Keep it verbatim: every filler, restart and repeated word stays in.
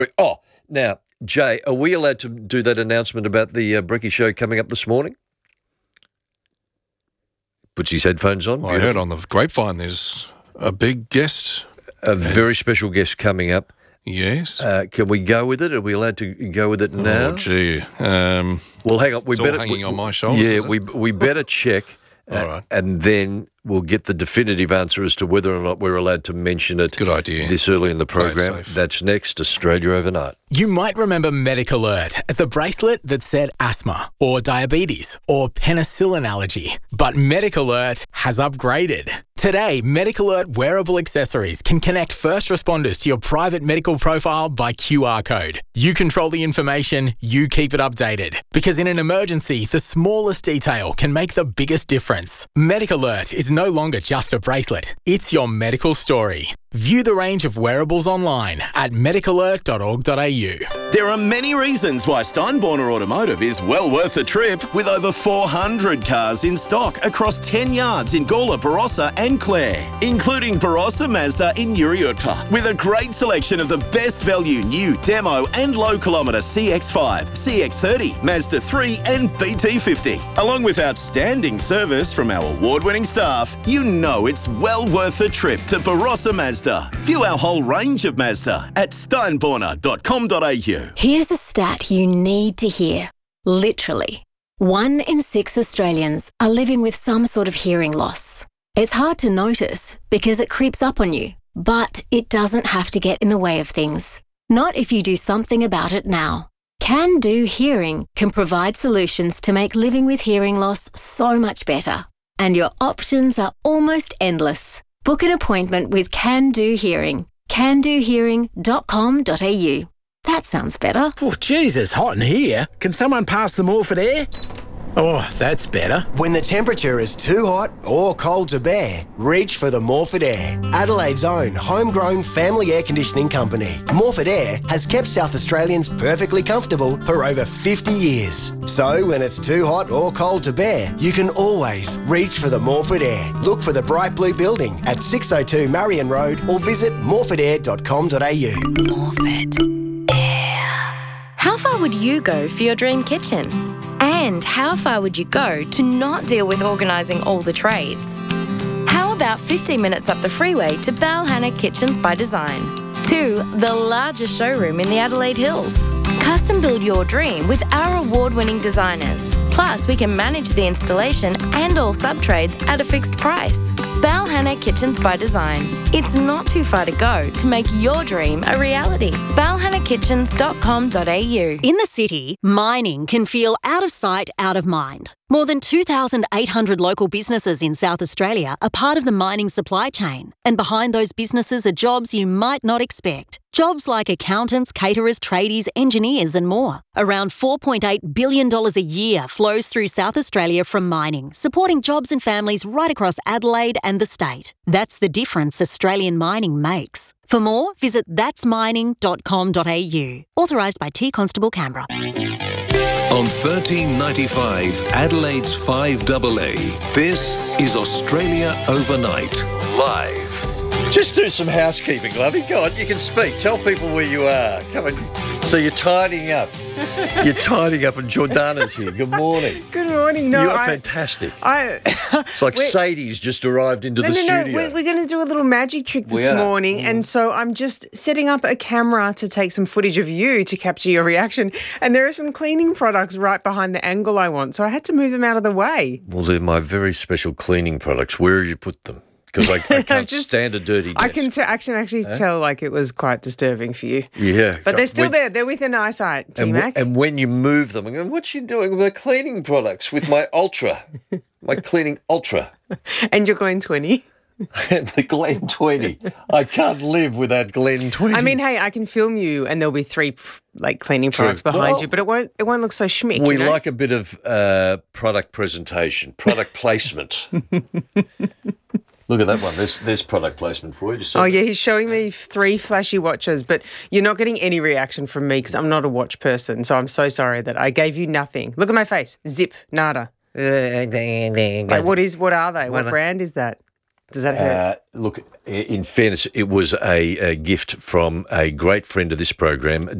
Oh, now, Jay, are we allowed to do that announcement about the uh, Brekkie Show coming up this morning? Puts his headphones on. Well, I heard on the grapevine there's a big guest. A very special guest coming up. Yes. Uh, can we go with it? Are we allowed to go with it now? Oh, gee. Um, well, hang on. We it's better, all hanging we, on my shoulders. Yeah, we we better check. Uh, all right. And then we'll get the definitive answer as to whether or not we're allowed to mention it. Good idea. This early in the program. That's next, Australia Overnight. You might remember Medic Alert as the bracelet that said asthma or diabetes or penicillin allergy. But Medic Alert has upgraded. Today, Medic Alert wearable accessories can connect first responders to your private medical profile by Q R code. You control the information, you keep it updated. Because in an emergency, the smallest detail can make the biggest difference. Medic Alert is no longer just a bracelet. It's your medical story. View the range of wearables online at medic alert dot org dot a u. There are many reasons why Steinborner Automotive is well worth a trip, with over four hundred cars in stock across ten yards in Gawler, Barossa and Clare, including Barossa Mazda in Uriutpa, with a great selection of the best value new demo and low kilometre C X five, C X thirty, Mazda three and B T fifty. Along with outstanding service from our award-winning staff, you know it's well worth a trip to Barossa Mazda. View our whole range of Mazda at steinborner dot com dot a u. Here's a stat you need to hear. Literally, one in six Australians are living with some sort of hearing loss. It's hard to notice because it creeps up on you, but it doesn't have to get in the way of things. Not if you do something about it now. Can Do Hearing can provide solutions to make living with hearing loss so much better. And your options are almost endless. Book an appointment with Can Do Hearing. can do hearing dot com dot a u. That sounds better. Oh, Jesus, hot in here. Can someone pass the Morphett air? Oh, that's better. When the temperature is too hot or cold to bear, reach for the Morphett Air, Adelaide's own homegrown family air conditioning company. Morphett Air has kept South Australians perfectly comfortable for over fifty years. So when it's too hot or cold to bear, you can always reach for the Morphett Air. Look for the bright blue building at six oh two Marion Road or visit morphett air dot com dot a u. Morphett Air. How far would you go for your dream kitchen? And how far would you go to not deal with organising all the trades? How about fifteen minutes up the freeway to Balhanna Kitchens by Design? To the largest showroom in the Adelaide Hills. Custom build your dream with our award-winning designers. Plus, we can manage the installation and all sub-trades at a fixed price. Balhanna Kitchens by Design. It's not too far to go to make your dream a reality. balhanna kitchens dot com dot a u. In the city, mining can feel out of sight, out of mind. More than two thousand eight hundred local businesses in South Australia are part of the mining supply chain. And behind those businesses are jobs you might not expect. Jobs like accountants, caterers, tradies, engineers and more. Around four point eight billion dollars a year flows through South Australia from mining, supporting jobs and families right across Adelaide and the state. That's the difference Australian mining makes. For more, visit thats mining dot com dot a u. Authorised by T Constable Canberra. On thirteen ninety-five, Adelaide's five A A, this is Australia Overnight, live. Just do some housekeeping, lovey. Go on, you can speak. Tell people where you are. Come on. So you're tidying up. You're tidying up and Jordana's here. Good morning. Good morning. No, you are I, fantastic. I, it's like Sadie's just arrived into no, the no, studio. No, we're, we're going to do a little magic trick this morning. Mm. And so I'm just setting up a camera to take some footage of you to capture your reaction. And there are some cleaning products right behind the angle I want. So I had to move them out of the way. Well, they're my very special cleaning products. Where have you put them? Because I, I can't just, stand a dirty desk. I can, t- I can actually huh? tell like it was quite distirbing for you. Yeah. But they're still when, there. They're within eyesight, T-Mac. And, w- and when you move them, I'm going, what's she doing with her cleaning products? With my Ultra. My cleaning Ultra. And your Glen twenty. And the Glen twenty. I can't live without Glen twenty. I mean, hey, I can film you and there'll be three like cleaning True. products behind well, you, but it won't it won't look so schmick. We you know? like a bit of uh, product presentation, product placement. Look at that one. There's there's product placement for you. Just oh, yeah, he's showing me three flashy watches, but you're not getting any reaction from me because I'm not a watch person, so I'm so sorry that I gave you nothing. Look at my face. Zip. Nada. Like, what is? What are they? What brand is that? Does that hurt? Uh, look, in fairness, it was a, a gift from a great friend of this program,